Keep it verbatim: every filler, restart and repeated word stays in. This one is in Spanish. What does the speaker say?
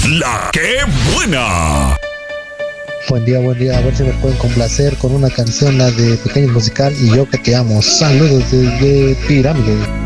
La que buena. Buen día, buen día. A ver si me pueden complacer con una canción, la de Pequeño Musical y Yo que te amo. Saludos desde Pirámide.